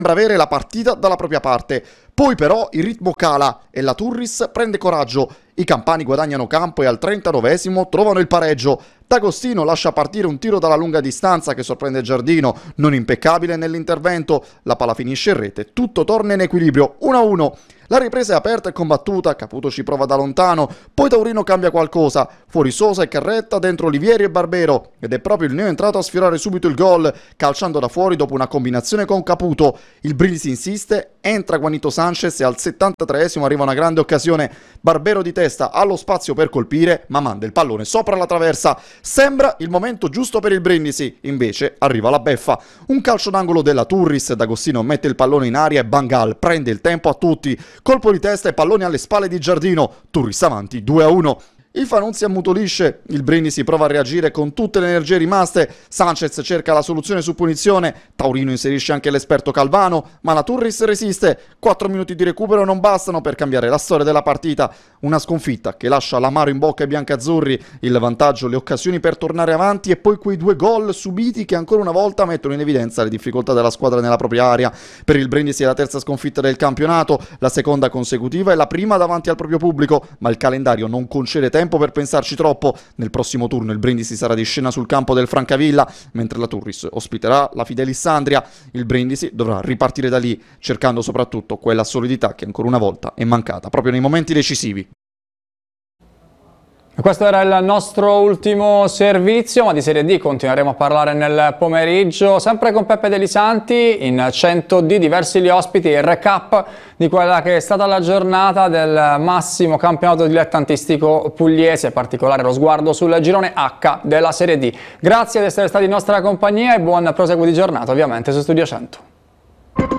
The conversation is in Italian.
avere la partita dalla propria parte. Poi però il ritmo cala e la Turris prende coraggio. I campani guadagnano campo e al 39esimo trovano il pareggio. D'Agostino lascia partire un tiro dalla lunga distanza che sorprende Giardino, non impeccabile nell'intervento. La palla finisce in rete, tutto torna in equilibrio, 1-1. La ripresa è aperta e combattuta, Caputo ci prova da lontano, poi Taurino cambia qualcosa, fuori Sosa e Carretta, dentro Olivieri e Barbero, ed è proprio il neo entrato a sfiorare subito il gol, calciando da fuori dopo una combinazione con Caputo. Il Brindisi insiste, entra Juanito Sanchez e al 73esimo arriva una grande occasione. Barbero di testa ha lo spazio per colpire, ma manda il pallone sopra la traversa. Sembra il momento giusto per il Brindisi, invece arriva la beffa. Un calcio d'angolo della Turris, D'Agostino mette il pallone in aria e Bangal prende il tempo a tutti. Colpo di testa e pallone alle spalle di Giardino, Turris avanti 2-1. Il Fanun si ammutolisce, il Brindisi prova a reagire con tutte le energie rimaste, Sanchez cerca la soluzione su punizione, Taurino inserisce anche l'esperto Calvano, ma la Turris resiste, 4 minuti di recupero non bastano per cambiare la storia della partita, una sconfitta che lascia l'amaro in bocca ai biancazzurri, il vantaggio, le occasioni per tornare avanti e poi quei 2 gol subiti che ancora una volta mettono in evidenza le difficoltà della squadra nella propria area. Per il Brindisi è la terza sconfitta del campionato, la seconda consecutiva e la prima davanti al proprio pubblico, ma il calendario non concede tempo per pensarci troppo. Nel prossimo turno il Brindisi sarà di scena sul campo del Francavilla, mentre la Turris ospiterà la Fidelissandria. Il Brindisi dovrà ripartire da lì, cercando soprattutto quella solidità che ancora una volta è mancata proprio nei momenti decisivi. Questo era il nostro ultimo servizio, ma di Serie D continueremo a parlare nel pomeriggio, sempre con Peppe Delisanti, in 100D diversi gli ospiti, il recap di quella che è stata la giornata del massimo campionato dilettantistico pugliese, in particolare lo sguardo sul girone H della Serie D. Grazie di essere stati in nostra compagnia e buon proseguo di giornata ovviamente su Studio 100.